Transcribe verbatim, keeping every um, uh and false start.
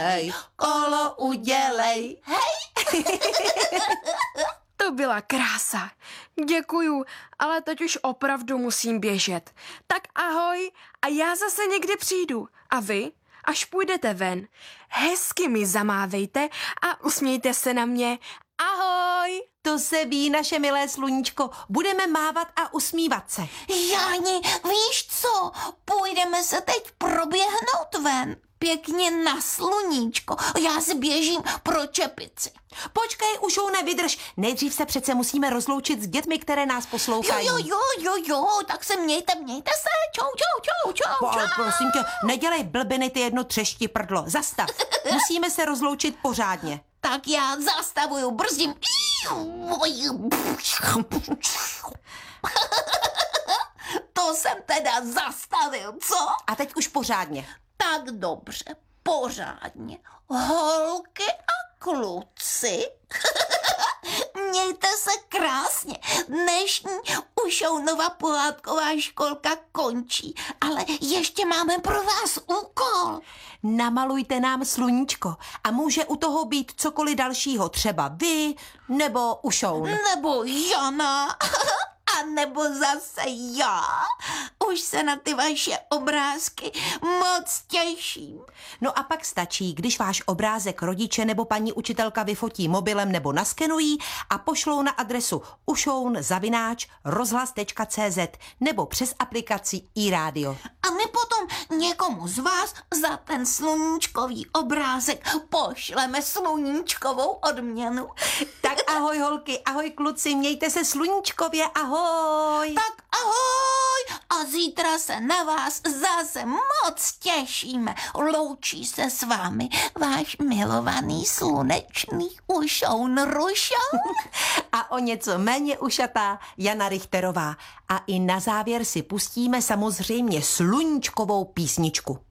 Hej, kolo udělej. Hej. To byla krása. Děkuju, ale teď už opravdu musím běžet. Tak ahoj a já zase někdy přijdu. A vy, až půjdete ven, hezky mi zamávejte a usmějte se na mě. Ahoj! To se ví, naše milé sluníčko. Budeme mávat a usmívat se. Jáni, víš co? Půjdeme se teď proběhnout ven. Pěkně na sluníčko. Já si běžím pro čepici. Počkej, už ho nevydrž. Nejdřív se přece musíme rozloučit s dětmi, které nás poslouchají. Jo, jo, jo, jo, jo, tak se mějte, mějte se. Čau, čau, čau, čau, Po, ale čau. prosím tě, nedělej blbiny, ty jedno třešti prdlo. Zastav. Musíme se rozloučit pořádně. Tak já zastavuju, brzdím. To jsem teda zastavil, co? A teď už pořádně. Tak dobře, pořádně. Holky a kluci, mějte se krásně. Dnešní Ušounova pohádková školka končí, ale ještě máme pro vás úkol. Namalujte nám sluníčko a může u toho být cokoliv dalšího, třeba vy nebo Ušoun. Nebo Jana, a nebo zase já. Už se na ty vaše obrázky moc těším. No a pak stačí, když váš obrázek rodiče nebo paní učitelka vyfotí mobilem nebo naskenují a pošlou na adresu ušoun zavináč rozhlas tečka cé zet nebo přes aplikaci iRádio. A my potom někomu z vás za ten sluníčkový obrázek pošleme sluníčkovou odměnu. Tak ahoj holky, ahoj kluci, mějte se sluníčkově, ahoj. Tak ahoj a zítra se na vás zase moc těšíme. Loučí se s vámi váš milovaný slunečný Ušoun Rušoun. A o něco méně ušatá Jana Richterová. A i na závěr si pustíme samozřejmě sluníčkovou písničku.